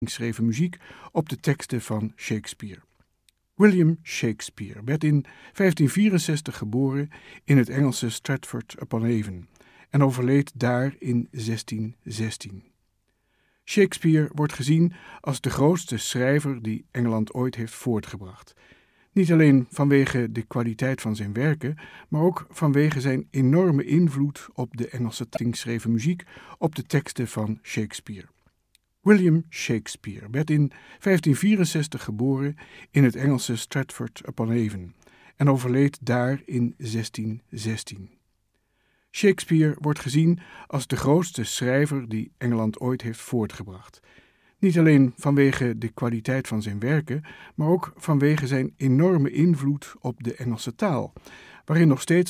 geschreven muziek op de teksten van Shakespeare. William Shakespeare werd in 1564 geboren in het Engelse Stratford-upon-Avon en overleed daar in 1616. Shakespeare wordt gezien als de grootste schrijver die Engeland ooit heeft voortgebracht. Niet alleen vanwege de kwaliteit van zijn werken, maar ook vanwege zijn enorme invloed op de Engelse geschreven muziek op de teksten van Shakespeare. William Shakespeare werd in 1564 geboren in het Engelse Stratford-upon-Avon en overleed daar in 1616. Shakespeare wordt gezien als de grootste schrijver die Engeland ooit heeft voortgebracht. Niet alleen vanwege de kwaliteit van zijn werken, maar ook vanwege zijn enorme invloed op de Engelse taal, waarin nog steeds